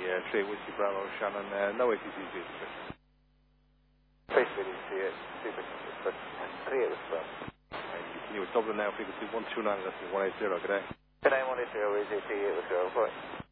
3 Whiskey Bravo, Shannon, no ATC. Face video, see it, but 3 at the front. You with Dublin now, frequency 129, less than 180, good day. Good day, 180, is AT at the front.